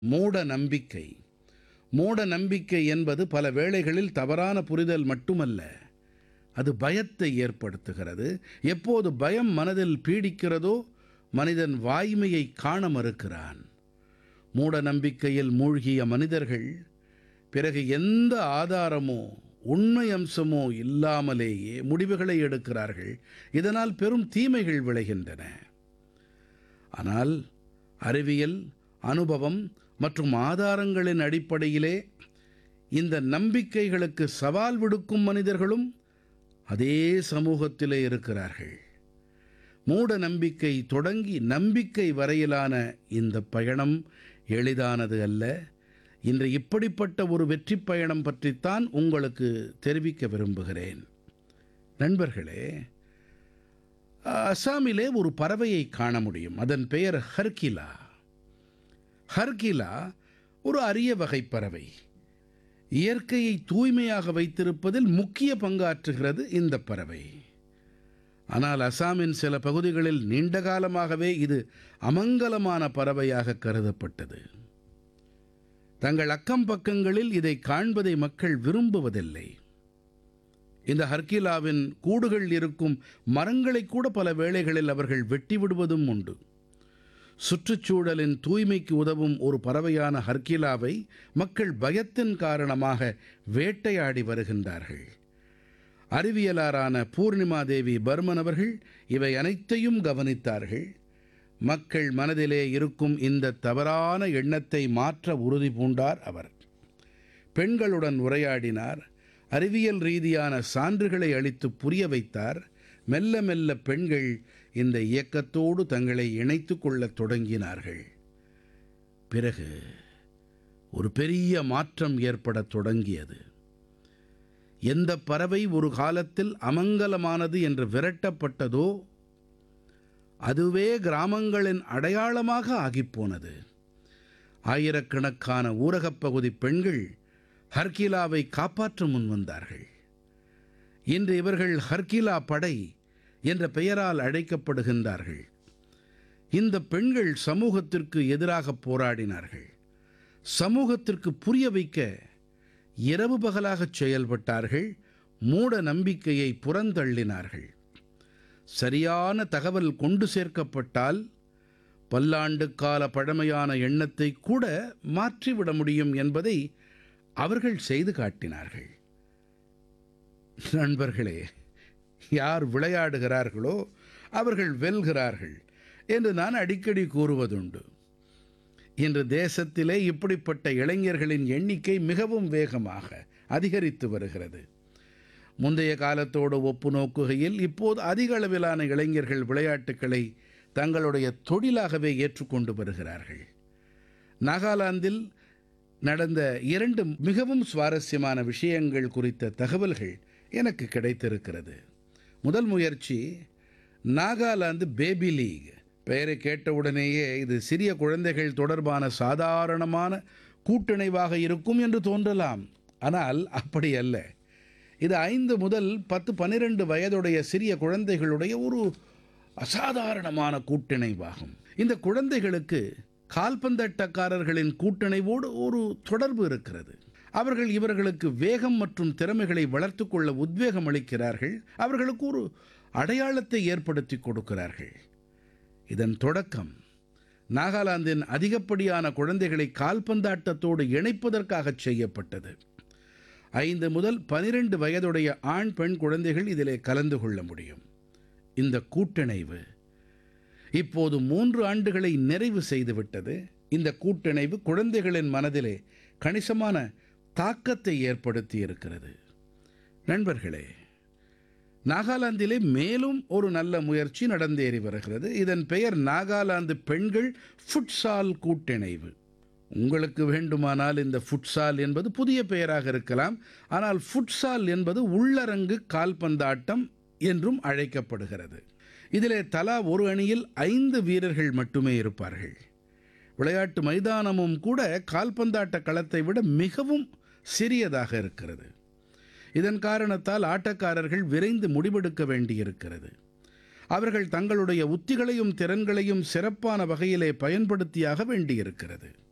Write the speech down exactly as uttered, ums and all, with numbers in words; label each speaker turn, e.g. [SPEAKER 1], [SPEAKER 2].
[SPEAKER 1] மூட நம்பிக்கை மூட நம்பிக்கை என்பது பல வேளைகளில் தவறான புரிதல் மட்டுமல்ல, அது பயத்தை ஏற்படுத்துகிறது. எப்போது பயம் மனதில் பீடிக்கிறதோ மனிதன் வாய்மையை காண மறுக்கிறான். மூட நம்பிக்கையில் மூழ்கிய மனிதர்கள் பிறகு எந்த ஆதாரமோ உண்மை அம்சமோ இல்லாமலேயே முடிவுகளை எடுக்கிறார்கள். இதனால் பெரும் தீமைகள் விளைகின்றன. ஆனால் அறிவியல், அனுபவம் மற்றும் ஆதாரங்களின் அடிப்படையிலே இந்த நம்பிக்கைகளுக்கு சவால் விடுக்கும் மனிதர்களும் அதே சமூகத்திலே இருக்கிறார்கள். மூட நம்பிக்கை தொடங்கி நம்பிக்கை வரையிலான இந்த பயணம் எளிதானது அல்ல. இன்று இப்படிப்பட்ட ஒரு வெற்றி பயணம் பற்றித்தான் உங்களுக்கு தெரிவிக்க விரும்புகிறேன். நண்பர்களே, அசாமிலே ஒரு பறவையை காண முடியும். அதன் பெயர் ஹர்கிலா. ஹர்கிலா ஒரு அரிய வகை பறவை. இயற்கையை தூய்மையாக வைத்திருப்பதில் முக்கிய பங்காற்றுகிறது இந்த பறவை. ஆனால் அசாமின் சில பகுதிகளில் நீண்ட காலமாகவே இது அமங்கலமான பறவையாக கருதப்பட்டது. தங்கள் அக்கம் பக்கங்களில் இதை காண்பதை மக்கள் விரும்புவதில்லை. இந்த ஹர்கிலாவின் கூடுகள் இருக்கும் மரங்களை கூட பல வேளைகளில் அவர்கள் வெட்டி விடுவதும் உண்டு. சுற்றுச்சூழலின் தூய்மைக்கு உதவும் ஒரு பறவையான ஹர்கிலாவை மக்கள் பயத்தின் காரணமாக வேட்டையாடி வருகின்றார்கள். அறிவியலாரான பூர்ணிமா தேவி பர்மன் அவர்கள் இவை அனைத்தையும் கவனித்தார்கள். மக்கள் மனதிலே இருக்கும் இந்த தவறான எண்ணத்தை மாற்ற உறுதி பூண்டார் அவர். பெண்களுடன் உரையாடினார். அறிவியல் ரீதியான சான்றுகளை அளித்து புரிய வைத்தார். மெல்ல மெல்ல பெண்கள் இந்த இயக்கத்தோடு தங்களை இணைத்துக் கொள்ளத் தொடங்கினார்கள். பிறகு ஒரு பெரிய மாற்றம் ஏற்படத் தொடங்கியது. எந்த பறவை ஒரு காலத்தில் அமங்கலமானது என்று விரட்டப்பட்டதோ அதுவே கிராமங்களின் அடையாளமாக ஆகிப்போனது. ஆயிரக்கணக்கான ஊரகப் பகுதி பெண்கள் ஹர்கிலாவை காப்பாற்ற முன்வந்தார்கள். இன்று இவர்கள் ஹர்கிலா படை என்ற பெயரால் அழைக்கப்படுகின்றார்கள். இந்த பெண்கள் சமூகத்திற்கு எதிராக போராடினார்கள். சமூகத்திற்கு புரிய வைக்க இரவு பகலாகச் செயல்பட்டார்கள். மூட நம்பிக்கையை புறந்தள்ளினார்கள். சரியான தகவல் கொண்டு சேர்க்கப்பட்டால் பல்லாண்டுக்கால பழமையான எண்ணத்தை கூட மாற்றிவிட முடியும் என்பதை அவர்கள் செய்து காட்டினார்கள். நண்பர்களே, யார் விளையாடுகிறார்களோ அவர்கள் வெல்கிறார்கள் என்று நான் அடிக்கடி கூறுவதுண்டு. இன்று தேசத்திலே இப்படிப்பட்ட இளைஞர்களின் எண்ணிக்கை மிகவும் வேகமாக அதிகரித்து வருகிறது. முந்தைய காலத்தோடு ஒப்பு நோக்குகையில் இப்போது அதிக அளவிலான இளைஞர்கள் விளையாட்டுக்களை தங்களுடைய தொழிலாகவே ஏற்றுக்கொண்டு வருகிறார்கள். நாகாலாந்தில் நடந்த இரண்டு மிகவும் சுவாரஸ்யமான விஷயங்கள் குறித்த தகவல்கள் எனக்கு கிடைத்திருக்கிறது. முதல் முயற்சி நாகாலாந்து பேபி லீக். பெயரை கேட்டவுடனேயே இது சிறிய குழந்தைகள் தொடர்பான சாதாரணமான கூட்டிணைவாக இருக்கும் என்று தோன்றலாம். ஆனால் அப்படி அல்ல. இது ஐந்து முதல் பத்து பன்னிரண்டு வயதுடைய சிறிய குழந்தைகளுடைய ஒரு அசாதாரணமான கூட்டிணைவாகும். இந்த குழந்தைகளுக்கு கால்பந்தட்டக்காரர்களின் கூட்டிணைவோடு ஒரு தொடர்பு இருக்கிறது. அவர்கள் இவர்களுக்கு வேகம் மற்றும் திறமைகளை வளர்த்து கொள்ள உத்வேகம் அளிக்கிறார்கள். அவர்களுக்கு ஒரு அடையாளத்தை ஏற்படுத்தி கொடுக்கிறார்கள். இதன் தொடக்கம் நாகாலாந்தின் அதிகப்படியான குழந்தைகளை கால்பந்தாட்டத்தோடு இணைப்பதற்காக செய்யப்பட்டது. ஐந்து முதல் பனிரெண்டு வயதுடைய ஆண் பெண் குழந்தைகள் இதிலே கலந்து கொள்ள முடியும். இந்த கூட்டிணைவு இப்போது மூன்று ஆண்டுகளை நிறைவு செய்துவிட்டது. இந்த கூட்டிணைவு குழந்தைகளின் மனதிலே கணிசமான தாக்கத்தை ஏற்படுத்தி இருக்கிறது. நண்பர்களே, நாகாலாந்திலே மேலும் ஒரு நல்ல முயற்சி நடந்தேறி வருகிறது. இதன் பெயர் நாகாலாந்து பெண்கள் ஃபுட்சால் கூட்டிணைவு. உங்களுக்கு வேண்டுமானால் இந்த ஃபுட்சால் என்பது புதிய பெயராக இருக்கலாம். ஆனால் ஃபுட்சால் என்பது உள்ளரங்கு கால்பந்தாட்டம் என்றும் அழைக்கப்படுகிறது. இதிலே தலா ஒரு அணியில் ஐந்து வீரர்கள் மட்டுமே இருப்பார்கள். விளையாட்டு மைதானமும் கூட கால்பந்தாட்ட களத்தை விட மிகவும் சிறியதாக இருக்கிறது. இதன் காரணத்தால் ஆட்டக்காரர்கள் விரைந்து முடிவெடுக்க வேண்டியிருக்கிறது. அவர்கள் தங்களுடைய உத்திகளையும் திறன்களையும் சிறப்பான வகையிலே பயன்படுத்தியாக வேண்டியிருக்கிறது.